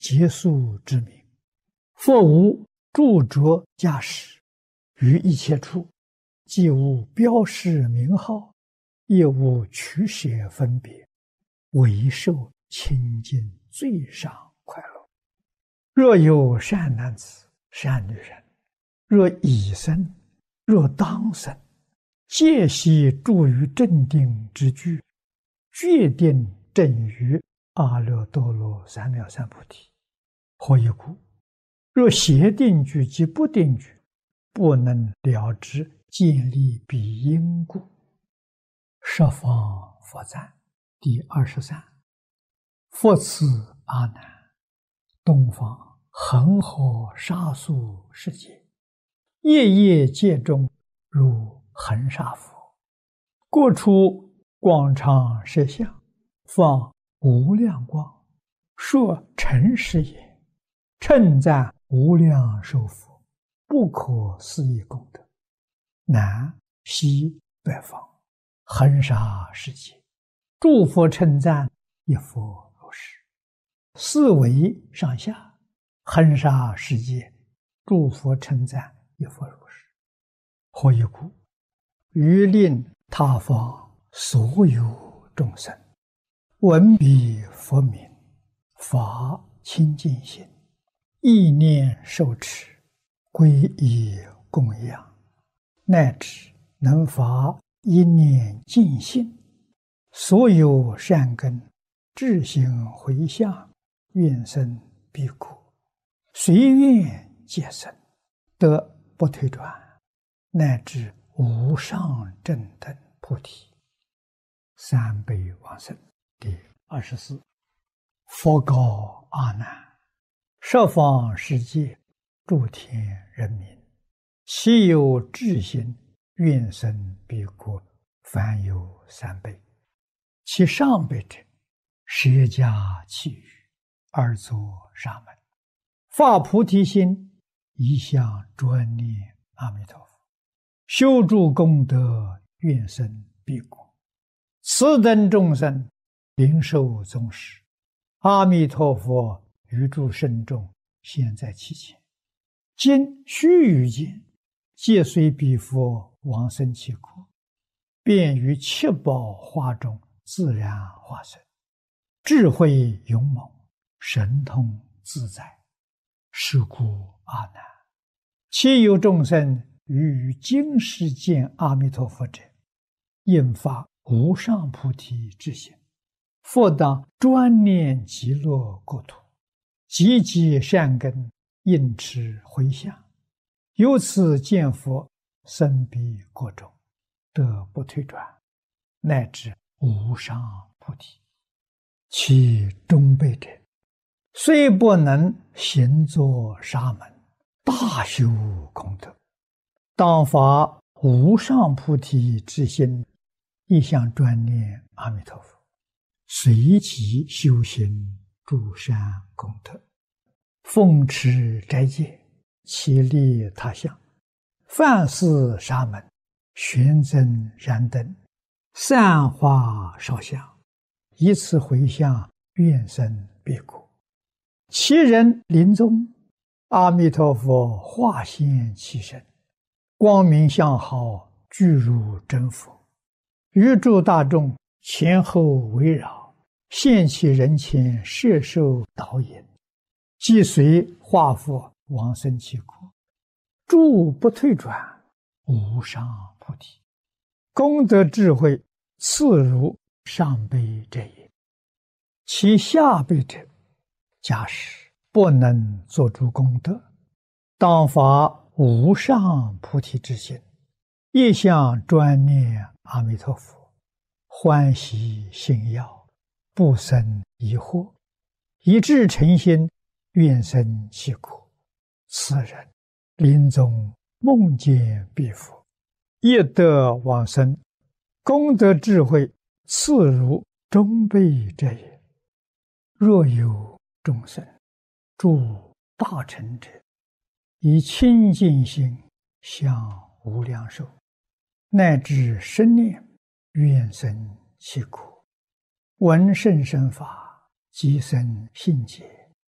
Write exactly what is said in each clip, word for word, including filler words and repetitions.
结束之名。佛无著着驾驶，于一切处，既无标示名号，也无取舍分别，唯受清净最上快乐。若有善男子、善女人，若已生，若当生，皆悉住于正定之居，决定正于阿耨多罗三藐三菩提。何以故？若邪定居及不定居，不能了知建立彼因故。十方佛赞第二十三。佛赐阿难，东方恒河沙数世界，夜夜界中如恒沙佛，过出广长舌相，放无量光，说诚实也，称赞无量寿佛，不可思议功德。南西北方恒沙世界，诸佛称赞一佛如是。四维上下恒沙世界，诸佛称赞一佛如是。何以故？于令他方所有众生闻彼佛名，发清净心，意念受持，皈依供养，乃至能发一念净心，所有善根智行回向，愿生彼国，随愿皆生，得不退转，乃至无上正等菩提。三辈往生第二十四。佛告阿难：十方世界诸天人民，其有智心愿生彼国，凡有三辈。其上辈者，舍家弃语，而作沙门，发菩提心，一向专念阿弥陀佛，修诸功德，愿生彼国。此等众生灵受宗师，阿弥陀佛于诸圣众现在其前，今须臾间，皆随彼佛往生其国，便于七宝花中自然化身，智慧勇猛，神通自在。是故阿难，其有众生于于今世见阿弥陀佛者，应发无上菩提之心，复当专念极乐国土，积极善根，应持回向，由此见佛，生彼国中，得不退转，乃至无上菩提。其中辈者，虽不能行作沙门，大修功德，当发无上菩提之心，一向专念阿弥陀佛，随即修行诸善功德，奉持斋戒，其利他相，饭施沙门，玄增燃灯，散花烧香，以此回向，愿生彼国。其人临终，阿弥陀佛化现其身，光明相好，具如真佛，于诸大众前后围绕，现其人前，摄受导引，即随化佛往生其国，诸不退转，无上菩提。功德智慧次如上辈者也。其下辈者，假使不能做诸功德，当发无上菩提之心，一向专念阿弥陀佛，欢喜信要，不生疑惑，一致诚心，愿生其国。此人临终梦见彼佛，亦得往生，功德智慧次如中辈者也。若有众生诸大乘者，以清净心向无量寿，乃至生念，愿生其国，闻甚深法，即生信解，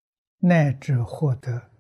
乃至获得